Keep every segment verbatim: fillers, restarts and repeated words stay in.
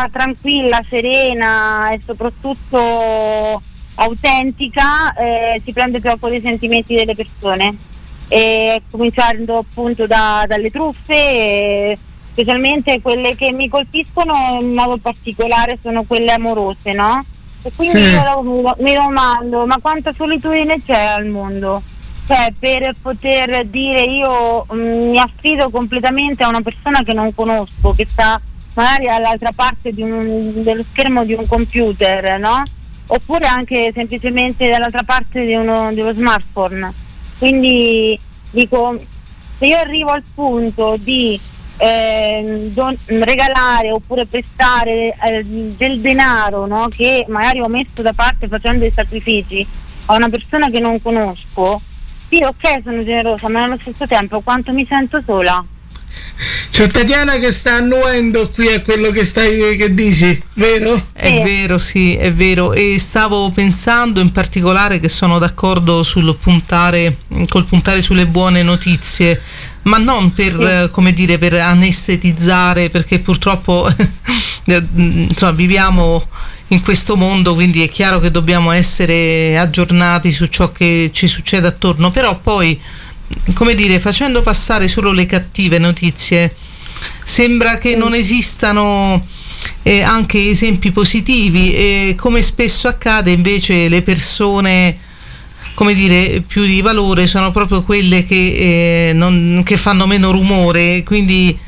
tranquilla, serena e soprattutto autentica, eh, si prende troppo dei sentimenti delle persone, e cominciando appunto da, dalle truffe, e specialmente quelle che mi colpiscono in modo particolare sono quelle amorose, no? E quindi sì. io mi, mi domando, ma quanta solitudine c'è al mondo? Cioè, per poter dire io mh, mi affido completamente a una persona che non conosco, che sta magari all'altra parte di un, dello schermo di un computer, no? Oppure anche semplicemente dall'altra parte di uno, dello smartphone. Quindi dico, se io arrivo al punto di eh, don, regalare oppure prestare eh, del denaro, no? Che magari ho messo da parte facendo dei sacrifici a una persona che non conosco, sì, ok, sono generosa, ma allo stesso tempo quanto mi sento sola. C'è Tatiana che sta annuendo qui a quello che stai che dici, vero? È sì. vero, sì, è vero. E stavo pensando in particolare che sono d'accordo sul puntare col puntare sulle buone notizie, ma non per sì. come dire, per anestetizzare, perché purtroppo insomma viviamo in questo mondo, quindi è chiaro che dobbiamo essere aggiornati su ciò che ci succede attorno, però poi, come dire, facendo passare solo le cattive notizie sembra che non esistano eh, anche esempi positivi, e come spesso accade invece le persone, come dire, più di valore sono proprio quelle che, eh, non, che fanno meno rumore, quindi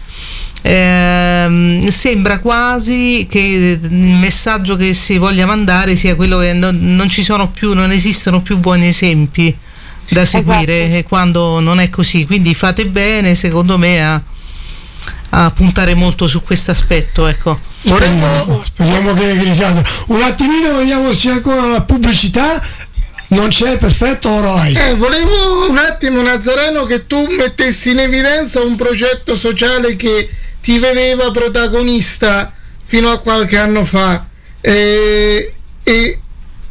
Eh, sembra quasi che il messaggio che si voglia mandare sia quello che non, non ci sono più, non esistono più buoni esempi da seguire, esatto. quando non è così, quindi fate bene secondo me a, a puntare molto su questo aspetto, ecco. Vorremmo, speriamo che iniziato un attimino, vediamo se c'è ancora la pubblicità. Non c'è, perfetto, orai. Eh, volevo un attimo, Nazareno, che tu mettessi in evidenza un progetto sociale che ti vedeva protagonista fino a qualche anno fa, eh, e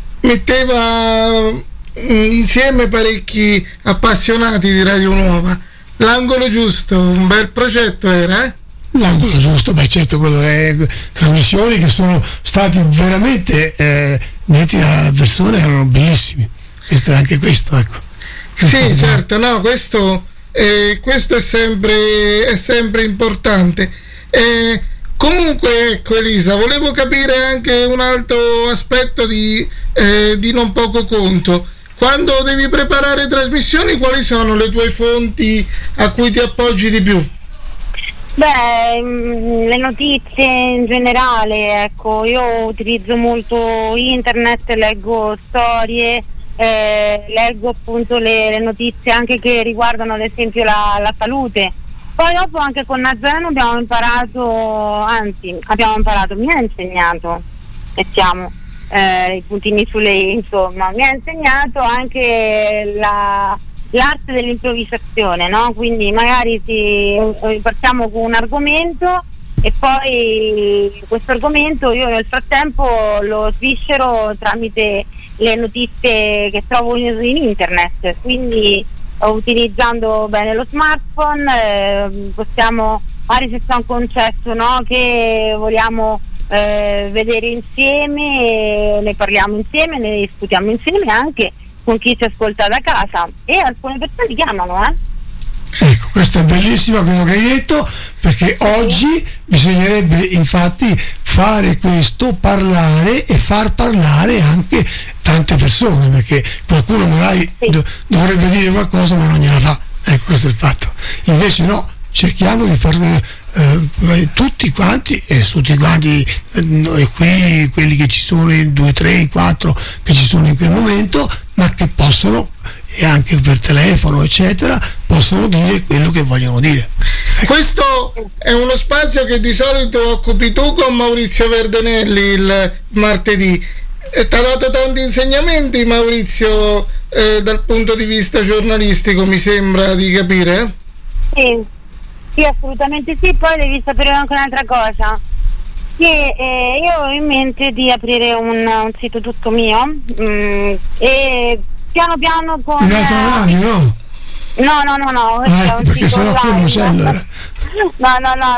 metteva insieme parecchi appassionati di Radio Nuova. L'angolo giusto, un bel progetto era, eh? L'angolo giusto, beh certo, quello è trasmissioni che sono stati veramente eh, detti da persone, erano bellissimi. Questo è anche questo, ecco. Sì, certo, no, questo eh, questo è sempre è sempre importante. Eh, comunque, ecco, Elisa, volevo capire anche un altro aspetto di, eh, di non poco conto. Quando devi preparare trasmissioni, quali sono le tue fonti a cui ti appoggi di più? Beh, le notizie in generale, ecco, io utilizzo molto internet, leggo storie, eh, leggo appunto le, le notizie anche che riguardano ad esempio la, la salute. Poi dopo anche con Nazareno abbiamo imparato, anzi abbiamo imparato, mi ha insegnato, mettiamo eh, i puntini sulle i, insomma, mi ha insegnato anche la... l'arte dell'improvvisazione, no? Quindi magari si, partiamo con un argomento e poi questo argomento io nel frattempo lo sviscero tramite le notizie che trovo in, in internet, quindi utilizzando bene lo smartphone eh, possiamo, magari se c'è un concetto, no, che vogliamo eh, vedere insieme, ne parliamo insieme, ne discutiamo insieme anche con chi ci ascolta da casa, e alcune persone chiamano, eh? Ecco, questo è bellissimo quello che hai detto, perché oggi bisognerebbe infatti fare questo, parlare e far parlare anche tante persone, perché qualcuno magari sì. do- dovrebbe dire qualcosa ma non gliela fa, ecco, questo è il fatto. Invece no, cerchiamo di far eh, tutti quanti e tutti quanti eh, qui, quelli che ci sono, i due, tre, quattro che ci sono in quel momento, ma che possono, e anche per telefono eccetera, possono dire quello che vogliono dire. Ecco. Questo è uno spazio che di solito occupi tu con Maurizio Verdenelli il martedì, e ti ha dato tanti insegnamenti Maurizio eh, dal punto di vista giornalistico, mi sembra di capire. Sì, sì, assolutamente sì. Poi devi sapere anche un'altra cosa, che eh, io ho in mente di aprire un, un sito tutto mio, mm, e piano piano con un altro radio, no? No, no, no, no, ah, ecco, un perché sito sennò online. no, no, no, no,